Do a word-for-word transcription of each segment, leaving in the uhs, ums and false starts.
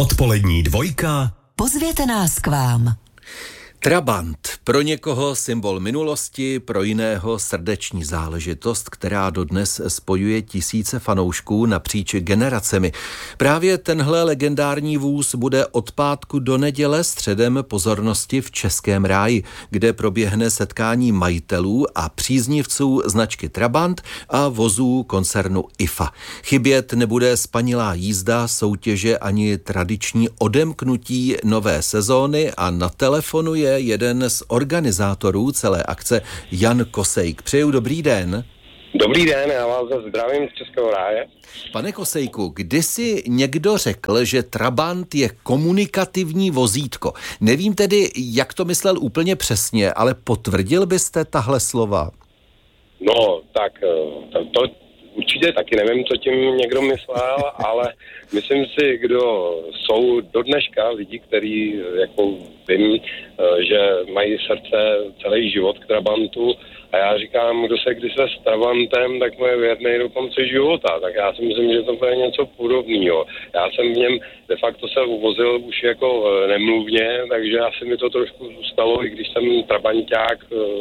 Odpolední dvojka. Pozvěte nás k vám. Trabant. Pro někoho symbol minulosti, pro jiného srdeční záležitost, která dodnes spojuje tisíce fanoušků napříč generacemi. Právě tenhle legendární vůz bude od pátku do neděle středem pozornosti v Českém ráji, kde proběhne setkání majitelů a příznivců značky Trabant a vozů koncernu I F A. Chybět nebude spanilá jízda, soutěže ani tradiční odemknutí nové sezóny a na telefonu je jeden z organizátorů celé akce, Jan Kosejk. Přeju dobrý den. Dobrý den, já vás zdravím z Českého ráje. Pane Kosejku, kdysi někdo řekl, že Trabant je komunikativní vozítko. Nevím tedy, jak to myslel úplně přesně, ale potvrdil byste tahle slova? No, tak to, to určitě taky nevím, co tím někdo myslel, ale myslím si, kdo jsou do dneška lidi, kteří jako vím, že mají srdce celý život k Trabantu a já říkám, kdo se když se s Trabantem, tak mu je věrnej do konce života, tak já si myslím, že to bude něco podobného. Já jsem v něm de facto se uvozil už jako nemluvně, takže asi mi to trošku zůstalo, i když jsem trabanťák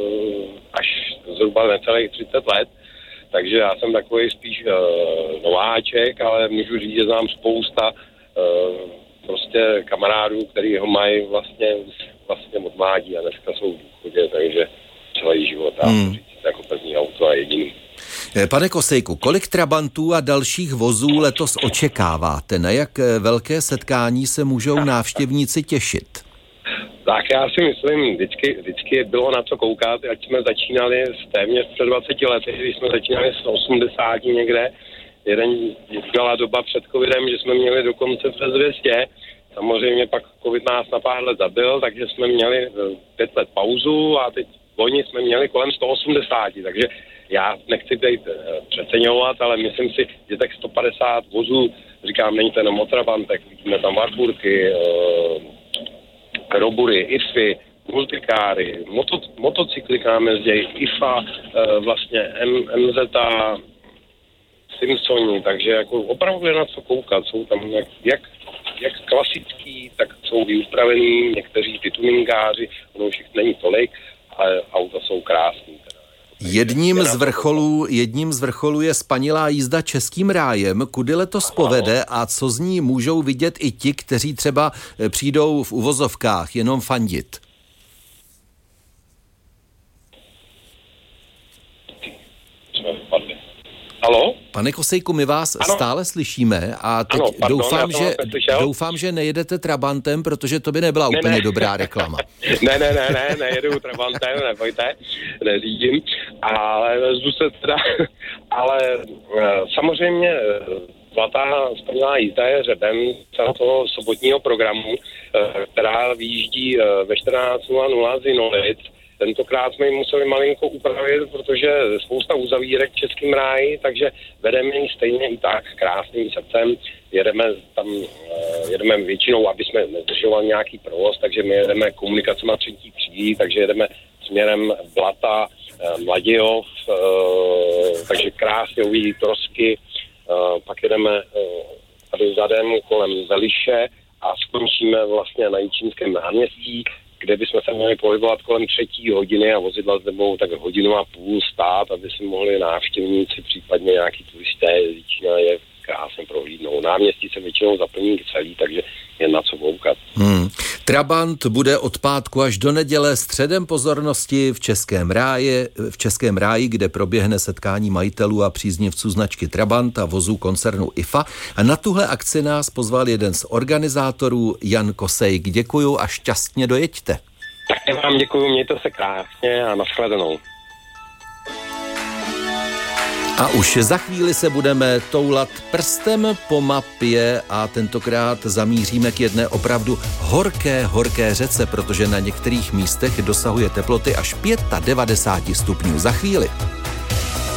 až zhruba necelých třicet let. Takže já jsem takový spíš uh, nováček, ale můžu říct, že znám spousta uh, prostě kamarádů, který ho mají vlastně, vlastně od mládí a dneska jsou v důchodě, takže celý život a hmm. říct jako první auto a jediný. Pane Kosejku, kolik Trabantů a dalších vozů letos očekáváte? Na jak velké setkání se můžou návštěvníci těšit? Tak já si myslím, vždycky, vždycky bylo na co koukat, ať jsme začínali s téměř před dvaceti lety, když jsme začínali s osmdesáti někde. Jeden byla doba před covidem, že jsme měli dokonce přes dvě stě. Samozřejmě pak covid nás na pár let zabil, takže jsme měli pět let pauzu a teď loni jsme měli kolem sto osmdesát, takže já nechci být přeceňovat, ale myslím si, že tak sto padesát vozů, říkám, není to jenom o Trabantech, vidíme tam Wartburgy, Robury, Ify, multikáry, moto, motocykly k nám jezdějí, I F A, e, vlastně M, MZ, Simpsoni, takže jako opravdu je na co koukat. Jsou tam jak, jak, jak klasický, tak jsou i upravený, někteří ty tuningáři, ono už jich není tolik, ale auta jsou krásný. Jedním z vrcholů, jedním z vrcholů je spanilá jízda Českým rájem. Kudy letos povede a co z ní můžou vidět i ti, kteří třeba přijdou v uvozovkách jenom fandit? Halo? Pane Kosejku, my vás ano. stále slyšíme a teď ano, pardon, doufám, že, doufám, že nejedete Trabantem, protože to by nebyla ne, úplně ne. dobrá reklama. ne, ne, ne, ne, nejedu Trabantem, nebojte, neřídím, ale vezdu se teda, ale samozřejmě zlatá spanilá jízda je řebem celého toho sobotního programu, která vyjíždí ve čtrnáct nula nula z Jinolic. Tentokrát jsme ji museli malinko upravit, protože spousta uzavírek v Českém ráji, takže vedeme ji stejně i tak krásným srdcem. Jedeme tam, jedeme většinou, aby jsme nezdržovali nějaký provoz, takže my jedeme komunikacema třetí třídy, takže jedeme směrem Blata, Mladějov, takže krásně uvidí trosky, pak jedeme tady zadem kolem Veliše a skončíme vlastně na Jičínském náměstí, kde bychom se měli pohybovat kolem třetí hodiny a vozidla s nebou tak hodinu a půl stát, aby si mohli návštěvníci, případně nějaký turisté, Jičína je krásně prohlídnou. Náměstí se většinou zaplní celý, takže je na co koukat. Hmm. Trabant bude od pátku až do neděle středem pozornosti v Českém ráji, v Českém ráji, kde proběhne setkání majitelů a příznivců značky Trabant a vozů koncernu I F A. A na tuhle akci nás pozval jeden z organizátorů, Jan Kosejk. Děkuju a šťastně dojeďte. Také vám děkuju, mějte se krásně a nashledanou. A už za chvíli se budeme toulat prstem po mapě a tentokrát zamíříme k jedné opravdu horké, horké řece, protože na některých místech dosahuje teploty až devadesát pět stupňů. Za chvíli.